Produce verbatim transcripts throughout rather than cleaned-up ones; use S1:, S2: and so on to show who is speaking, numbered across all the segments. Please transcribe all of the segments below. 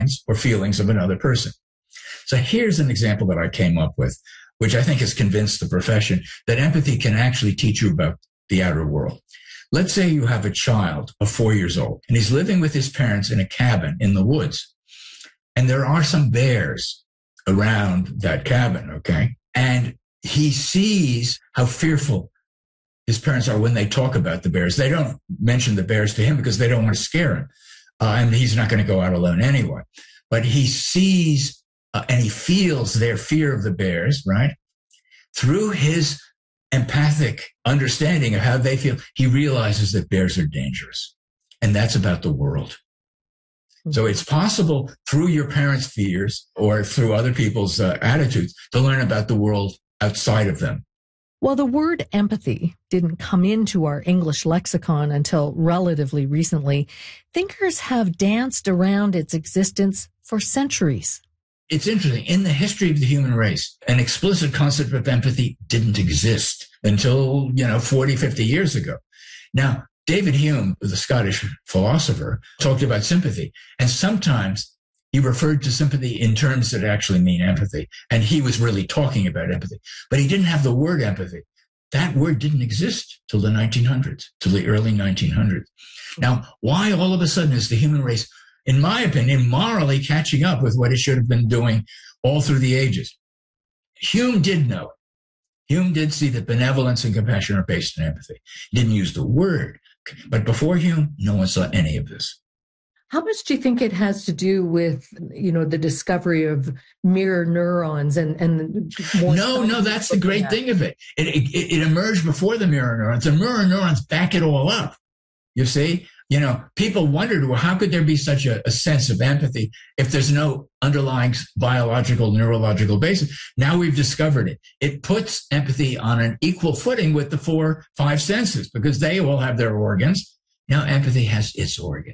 S1: or feelings of another person. So here's an example that I came up with, which I think has convinced the profession that empathy can actually teach you about the outer world. Let's say you have a child of four years old, and he's living with his parents in a cabin in the woods. And there are some bears around that cabin, okay? And he sees how fearful his parents are when they talk about the bears. They don't mention the bears to him because they don't want to scare him. Uh, and he's not going to go out alone anyway. But he sees uh, and he feels their fear of the bears, right? Through his empathic understanding of how they feel, he realizes that bears are dangerous. And that's about the world. So it's possible through your parents' fears or through other people's uh, attitudes to learn about the world outside of them.
S2: Well, the word empathy didn't come into our English lexicon until relatively recently. Thinkers have danced around its existence for centuries.
S1: It's interesting. In the history of the human race, an explicit concept of empathy didn't exist until, you know, forty, fifty years ago. Now, David Hume, the Scottish philosopher, talked about sympathy. And sometimes he referred to sympathy in terms that actually mean empathy. And he was really talking about empathy. But he didn't have the word empathy. That word didn't exist till the nineteen hundreds, till the early nineteen hundreds. Now, why all of a sudden is the human race, in my opinion, morally catching up with what it should have been doing all through the ages? Hume did know it. Hume did see that benevolence and compassion are based on empathy. He didn't use the word. But before Hume, no one saw any of this.
S2: How much do you think it has to do with, you know, the discovery of mirror neurons and, and more
S1: No, no, that's the great thing of it. It, it. it emerged before the mirror neurons. The mirror neurons back it all up. You see, you know, people wondered, well, how could there be such a, a sense of empathy if there's no underlying biological, neurological basis? Now we've discovered it. It puts empathy on an equal footing with the four, five senses because they all have their organs. Now empathy has its organ.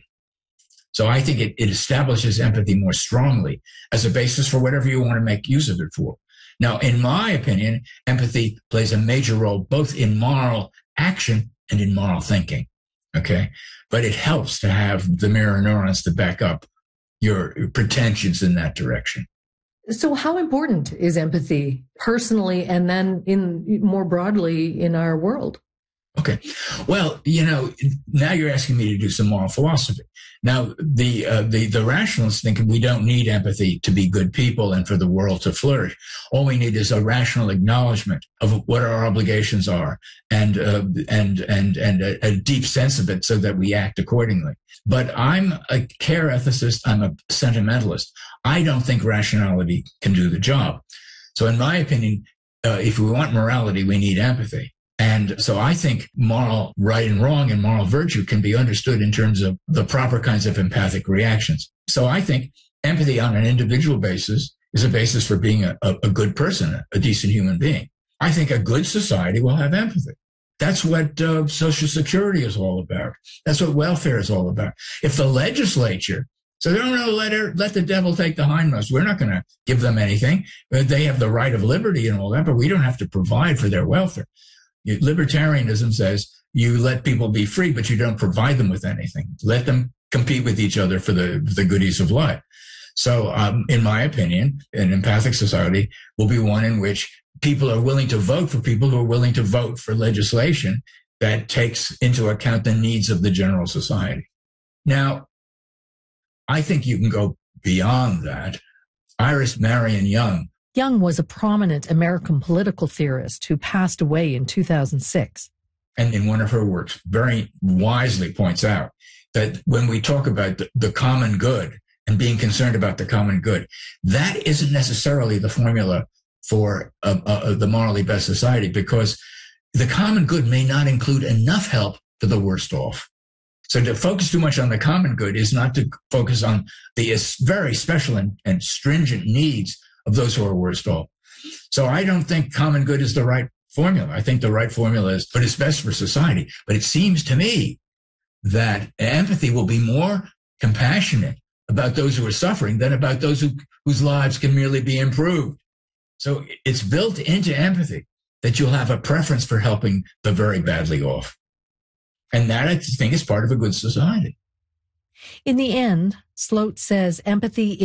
S1: So I think it, it establishes empathy more strongly as a basis for whatever you want to make use of it for. Now, in my opinion, empathy plays a major role both in moral action and in moral thinking. Okay. But it helps to have the mirror neurons to back up your pretensions in that direction.
S2: So how important is empathy personally and then in more broadly in our world?
S1: Okay. Well, you know, now you're asking me to do some moral philosophy. Now, the uh, the the rationalists think we don't need empathy to be good people and for the world to flourish. All we need is a rational acknowledgement of what our obligations are and uh, and and and a, a deep sense of it so that we act accordingly. But I'm a care ethicist. I'm a sentimentalist. I don't think rationality can do the job. So in my opinion, uh, if we want morality, we need empathy. And so I think moral right and wrong and moral virtue can be understood in terms of the proper kinds of empathic reactions. So I think empathy on an individual basis is a basis for being a, a good person, a decent human being. I think a good society will have empathy. That's what uh, Social Security is all about. That's what welfare is all about. If the legislature So no, no, let her, let the devil take the hindmost. We're not going to give them anything. They have the right of liberty and all that, but we don't have to provide for their welfare. Libertarianism says you let people be free, but you don't provide them with anything. Let them compete with each other for the, the goodies of life. So um, in my opinion, an empathic society will be one in which people are willing to vote for people who are willing to vote for legislation that takes into account the needs of the general society. Now, I think you can go beyond that. Iris Marion Young.
S2: Young was a prominent American political theorist who passed away in two thousand six.
S1: And in one of her works, very wisely points out that when we talk about the, the common good and being concerned about the common good, that isn't necessarily the formula for uh, uh, the morally best society, because the common good may not include enough help for the worst off. So to focus too much on the common good is not to focus on the very special and, and stringent needs of those who are worst off. So I don't think common good is the right formula. I think the right formula is what is best for society. But it seems to me that empathy will be more compassionate about those who are suffering than about those who, whose lives can merely be improved. So it's built into empathy that you'll have a preference for helping the very badly off. And that, I think, is part of a good society.
S2: In the end, Sloat says empathy